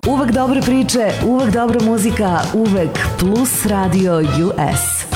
Uvek dobre priče, uvek dobra muzika, uvek Plus Radio US.